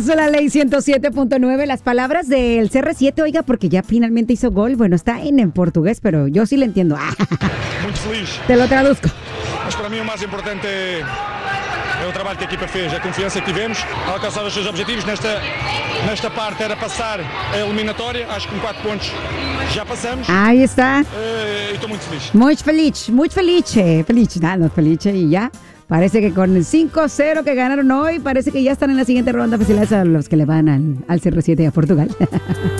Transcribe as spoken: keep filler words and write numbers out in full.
Somos la ley ciento siete punto nueve. Las palabras del C R siete, oiga, porque ya finalmente hizo gol. Bueno, está en, en portugués, pero yo sí le entiendo. Muito feliz. Te lo traduzco. Mas para mim o mais importante é, é o trabalho que a equipa fez, a confiança que tivemos, a alcançar os seus objetivos. Nesta, nesta parte era passar a eliminatória, acho que com quatro pontos já passamos. Ahí está. E estou muito feliz. Muy feliz, muy feliz. eh, Feliz, nada, feliz y ya. Parece que con el cinco cero que ganaron hoy, parece que ya están en la siguiente ronda. Felicidades a los que le van al, al C R siete y a Portugal.